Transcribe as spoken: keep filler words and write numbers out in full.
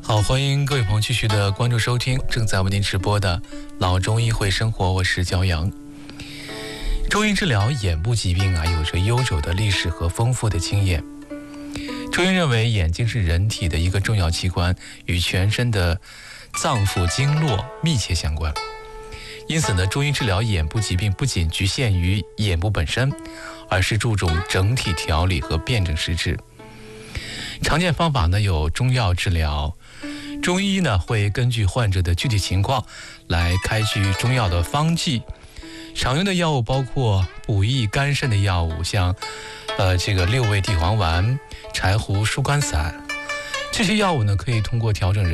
好，欢迎各位朋友继续的关注收听正在为您直播的老中医会生活，我是焦阳。中医治疗眼部疾病啊，有着悠久的历史和丰富的经验。中医认为眼睛是人体的一个重要器官，与全身的脏腑经络密切相关。因此呢，中医治疗眼部疾病不仅局限于眼部本身，而是注重整体调理和辨证施治。常见方法呢有中药治疗，中医呢会根据患者的具体情况来开具中药的方剂。常用的药物包括补益肝肾的药物，像呃这个六味地黄丸、柴胡疏肝散。这些药物呢可以通过调整人